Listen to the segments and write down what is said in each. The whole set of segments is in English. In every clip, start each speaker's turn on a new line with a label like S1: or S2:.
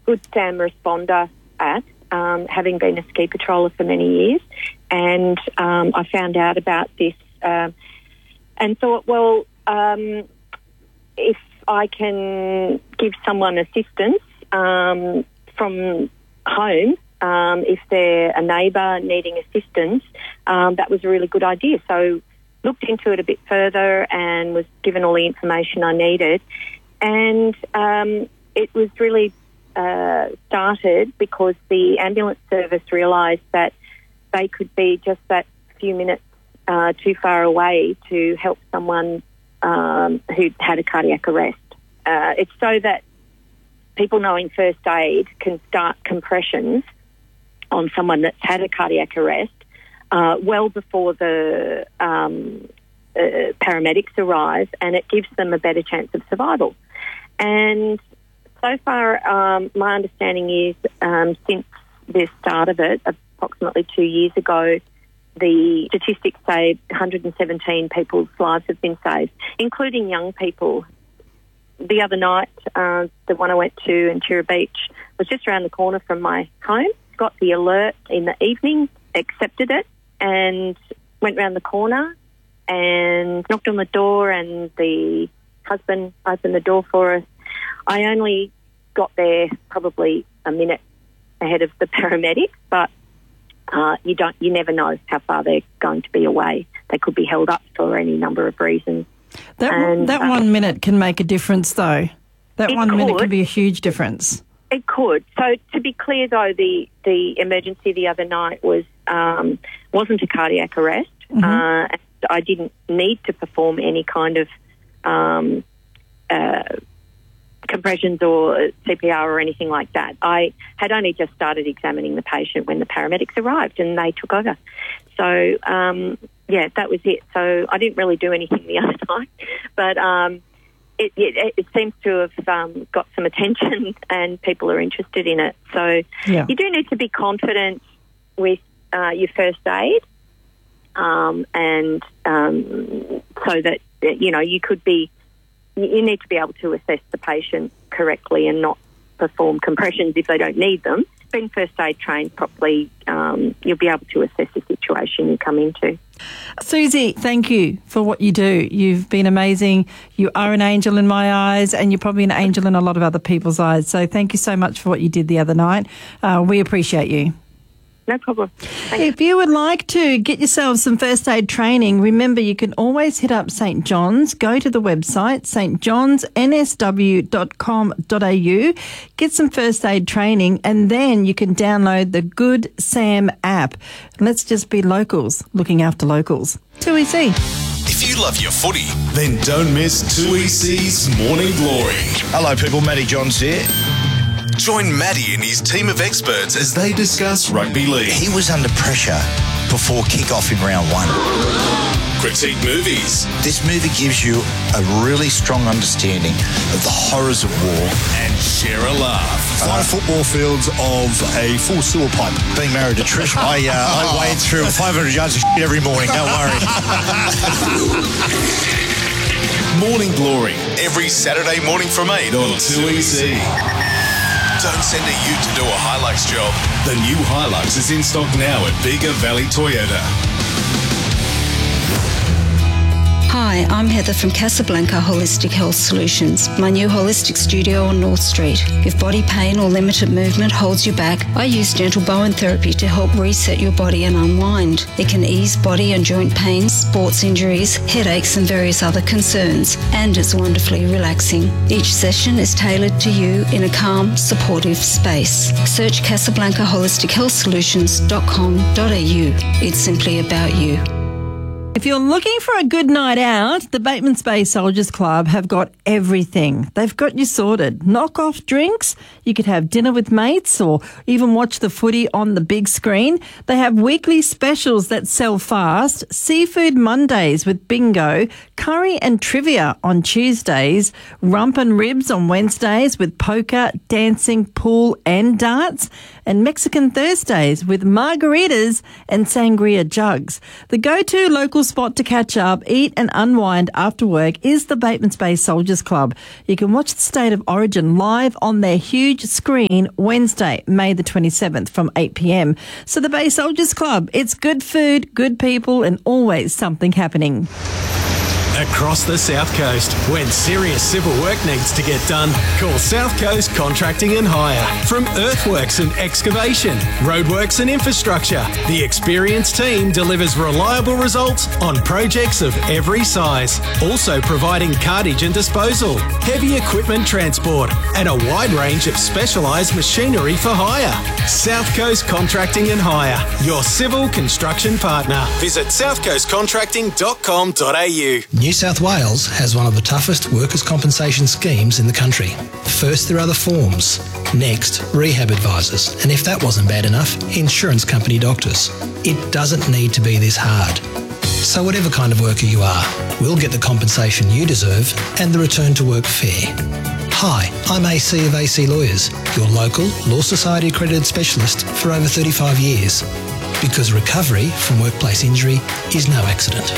S1: good SAM responder at, having been a ski patroller for many years. And I found out about this and thought, well, if I can give someone assistance from home, if they're a neighbour needing assistance, that was a really good idea. So looked into it a bit further and was given all the information I needed. And it was really started because the ambulance service realised that they could be just that few minutes too far away to help someone who had a cardiac arrest. It's so that people knowing first aid can start compressions on someone that's had a cardiac arrest well before the paramedics arrive, and it gives them a better chance of survival. And so far, my understanding is since the start of it, approximately 2 years ago, the statistics say 117 people's lives have been saved, including young people. The other night, the one I went to in Tira Beach was just around the corner from my home. Got the alert in the evening, accepted it, and went round the corner and knocked on the door, and the husband opened the door for us. I only got there probably a minute ahead of the paramedics, but you never know how far they're going to be away. They could be held up for any number of reasons.
S2: That 1 minute can make a difference, though. That 1 minute can be a huge difference.
S1: It could. So to be clear, though, the emergency the other night wasn't a cardiac arrest. And I didn't need to perform any kind of compressions or CPR or anything like that. I had only just started examining the patient when the paramedics arrived, and they took over. So, that was it. So I didn't really do anything the other night, but it seems to have got some attention and people are interested in it. So you do need to be confident with your first aid, and so that, you need to be able to assess the patient correctly and not perform compressions if they don't need them. Being first aid trained properly, you'll be able to assess the situation you come into.
S2: Susie, thank you for what you do. You've been amazing. You are an angel in my eyes, and you're probably an angel in a lot of other people's eyes. So thank you so much for what you did the other night. We appreciate you.
S1: No problem. Thanks.
S2: If you would like to get yourself some first aid training, remember you can always hit up St John's. Go to the website, stjohnsnsw.com.au, get some first aid training, and then you can download the Good Sam app. Let's just be locals, looking after locals. 2EC.
S3: If you love your footy, then don't miss 2EC's Morning Glory.
S4: Hello people, Matty Johns here.
S3: Join Matty and his team of experts as they discuss rugby league.
S4: He was under pressure before kick-off in round one.
S3: Critique movies.
S4: This movie gives you a really strong understanding of the horrors of war.
S3: And share a laugh.
S5: 5 football fields of a full sewer pipe.
S4: Being married to Trish, I wade through 500 yards of shit every morning, don't worry.
S3: Morning Glory, every Saturday morning from 8 on 2EC. Don't send a ute to do a Hilux job. The new Hilux is in stock now at Bega Valley Toyota.
S6: Hi, I'm Heather from Casablanca Holistic Health Solutions, my new holistic studio on North Street. If body pain or limited movement holds you back, I use gentle Bowen therapy to help reset your body and unwind. It can ease body and joint pains, sports injuries, headaches and various other concerns, and it's wonderfully relaxing. Each session is tailored to you in a calm, supportive space. Search casablancaholistichealthsolutions.com.au. It's simply about you.
S2: If you're looking for a good night out, the Bateman's Bay Soldiers Club have got everything. They've got you sorted. Knock-off drinks, you could have dinner with mates or even watch the footy on the big screen. They have weekly specials that sell fast, Seafood Mondays with bingo, curry and trivia on Tuesdays, rump and ribs on Wednesdays with poker, dancing, pool and darts, and Mexican Thursdays with margaritas and sangria jugs. The go-to local spot to catch up, eat and unwind after work is the Batemans Bay Soldiers Club. You can watch the State of Origin live on their huge screen Wednesday, May the 27th from 8 p.m. So the Bay Soldiers Club, it's good food, good people and always something happening.
S7: Across the South Coast, when serious civil work needs to get done, call South Coast Contracting and Hire. From earthworks and excavation, roadworks and infrastructure, the experienced team delivers reliable results on projects of every size. Also providing cartage and disposal, heavy equipment transport, and a wide range of specialised machinery for hire. South Coast Contracting and Hire, your civil construction partner. Visit southcoastcontracting.com.au.
S8: New South Wales has one of the toughest workers' compensation schemes in the country. First, there are the forms. Next, rehab advisors. And if that wasn't bad enough, insurance company doctors. It doesn't need to be this hard. So whatever kind of worker you are, we'll get the compensation you deserve and the return to work fair. Hi, I'm AC of AC Lawyers, your local Law Society accredited specialist for over 35 years. Because recovery from workplace injury is no accident.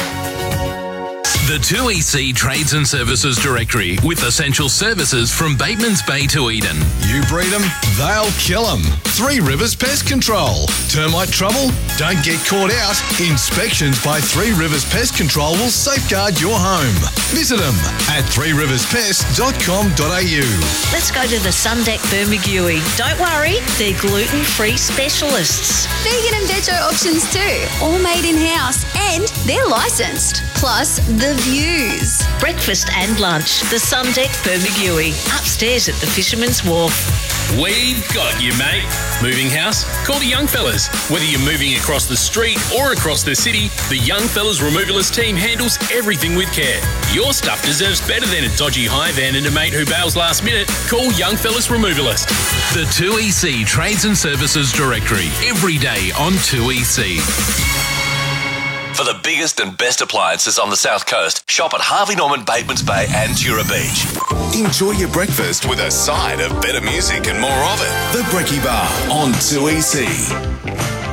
S3: The 2EC Trades and Services Directory with essential services from Batemans Bay to Eden.
S5: You breed them, they'll kill them. Three Rivers Pest Control. Termite trouble? Don't get caught out. Inspections by Three Rivers Pest Control will safeguard your home. Visit them at threeriverspest.com.au.
S9: Let's go to the Sundeck Bermagui. Don't worry, they're gluten-free specialists.
S10: Vegan and veggie options too, all made in-house and they're licensed. Plus, the views.
S9: Breakfast and lunch. The Sundeck Bermagui. Upstairs at the Fisherman's Wharf.
S11: We've got you, mate. Moving house? Call the Young Fellas. Whether you're moving across the street or across the city, the Young Fellas Removalist team handles everything with care. Your stuff deserves better than a dodgy hire van and a mate who bails last minute. Call Young Fellas Removalist.
S3: The 2EC Trades and Services Directory. Every day on 2EC. For the biggest and best appliances on the South Coast, shop at Harvey Norman, Batemans Bay and Tura Beach. Enjoy your breakfast with a side of better music and more of it. The Brekkie Bar on 2EC.